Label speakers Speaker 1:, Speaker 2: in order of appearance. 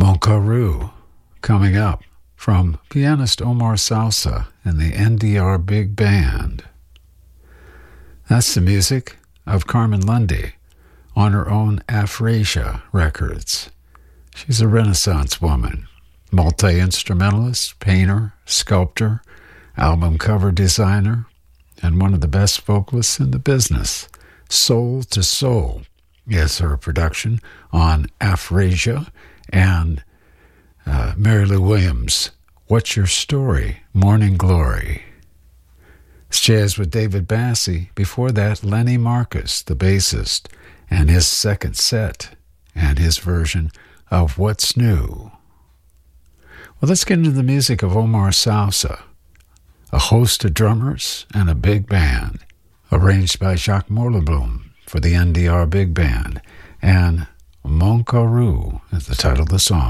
Speaker 1: Moncaru, coming up from pianist Omar Salsa and the NDR Big Band. That's the music of Carmen Lundy on her own Afrasia Records. She's a Renaissance woman, multi-instrumentalist, painter, sculptor, album cover designer, and one of the best vocalists in the business. Soul to Soul is her production on Afrasia, and Mary Lou Williams, What's Your Story? Morning Glory. It's jazz with David Bassie. Before that, Lenny Marcus, the bassist, and his second set and his version of What's New. Well, let's get into the music of Omar Salsa, a host of drummers and a big band, arranged by Jacques Morleblum for the NDR Big Band, and Moncaru is the title of the song.